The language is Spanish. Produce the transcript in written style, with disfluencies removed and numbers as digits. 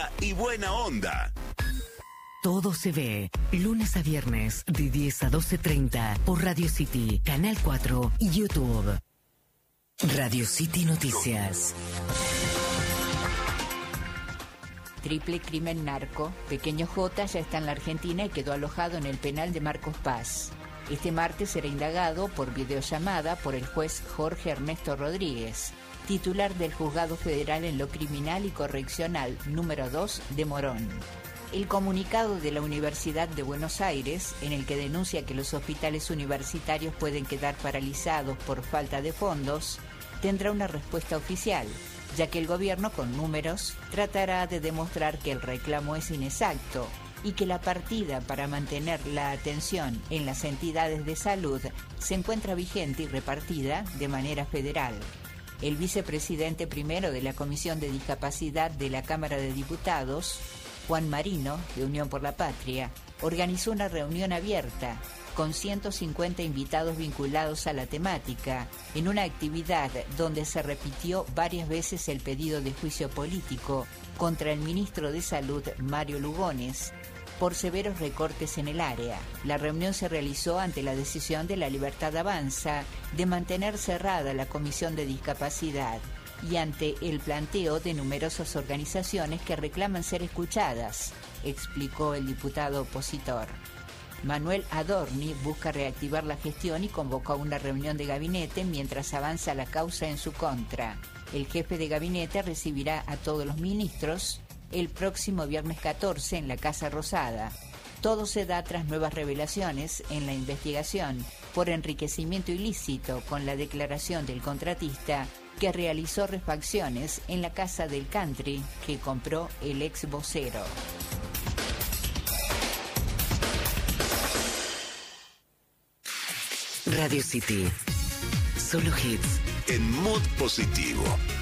y buena onda. Todo se ve, lunes a viernes, de 10 a 12:30, por Radio City, Canal 4 y YouTube. Radio City Noticias. Triple crimen narco. Pequeño J ya está en la Argentina y quedó alojado en el penal de Marcos Paz. Este martes será indagado por videollamada por el juez Jorge Ernesto Rodríguez, titular del Juzgado Federal en lo Criminal y Correccional número 2 de Morón. El comunicado de la Universidad de Buenos Aires, en el que denuncia que los hospitales universitarios pueden quedar paralizados por falta de fondos, tendrá una respuesta oficial, ya que el gobierno, con números, tratará de demostrar que el reclamo es inexacto y que la partida para mantener la atención en las entidades de salud se encuentra vigente y repartida de manera federal. El vicepresidente primero de la Comisión de Discapacidad de la Cámara de Diputados, Juan Marino, de Unión por la Patria, organizó una reunión abierta con 150 invitados vinculados a la temática, en una actividad donde se repitió varias veces el pedido de juicio político contra el ministro de Salud, Mario Lugones, por severos recortes en el área. La reunión se realizó ante la decisión de La Libertad Avanza de mantener cerrada la Comisión de Discapacidad y ante el planteo de numerosas organizaciones que reclaman ser escuchadas, explicó el diputado opositor. Manuel Adorni busca reactivar la gestión y convocó a una reunión de gabinete mientras avanza la causa en su contra. El jefe de gabinete recibirá a todos los ministros el próximo viernes 14 en la Casa Rosada. Todo se da tras nuevas revelaciones en la investigación por enriquecimiento ilícito con la declaración del contratista que realizó refacciones en la casa del country que compró el ex vocero. Radio City. Solo hits. En mood positivo.